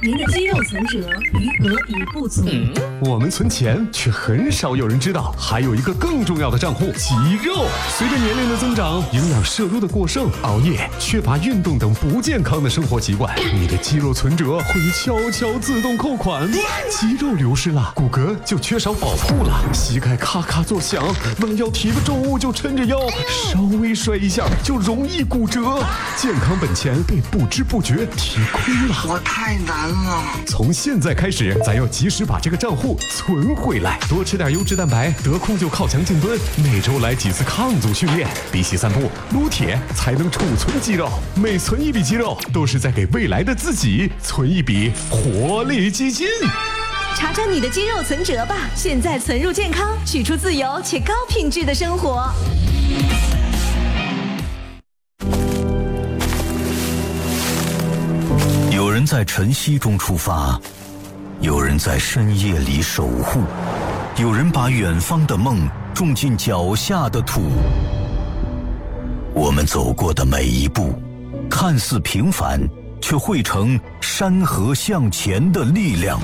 您的肌肉存折余额已不足。 我们存钱，却很少有人知道，还有一个更重要的账户——肌肉。随着年龄的增长，营养摄入的过剩、熬夜、缺乏运动等不健康的生活习惯，你的肌肉存折会悄悄自动扣款。肌肉流失了，骨骼就缺少保护了，膝盖咔咔作响，弯腰提个重物就抻着腰，稍微摔一下就容易骨折，健康本钱被不知不觉提空了。 我太难了。 从现在开始，咱要及时把这个账户存回来，多吃点优质蛋白，得空就靠墙静蹲，每周来几次抗阻训练，比起散步、撸铁才能储存肌肉。每存一笔肌肉，都是在给未来的自己存一笔活力基金。 查查你的肌肉存折吧，现在存入健康，取出自由且高品质的生活。 有人在晨曦中出发，有人在深夜里守护，有人把远方的梦种进脚下的土。我们走过的每一步，看似平凡，却汇成山河向前的力量。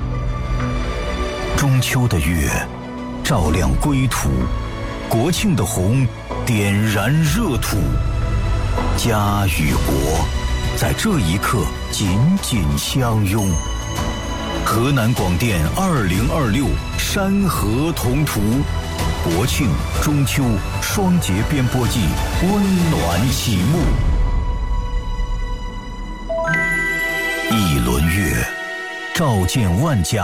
中秋的月照亮归途，国庆的红点燃热土，家与国在这一刻紧紧相拥。河南广电2026山河同途，国庆、中秋双节编播季温暖启幕。一轮月照见万家。